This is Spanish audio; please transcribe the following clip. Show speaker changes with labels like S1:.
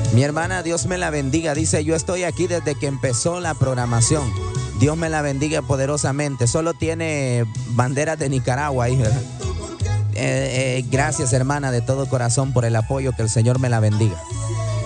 S1: Mi hermana, Dios me la bendiga. Dice, yo estoy aquí desde que empezó la programación. Dios me la bendiga poderosamente. Solo tiene banderas de Nicaragua ahí, ¿verdad? Gracias, hermana, de todo corazón por el apoyo. Que el Señor me la bendiga.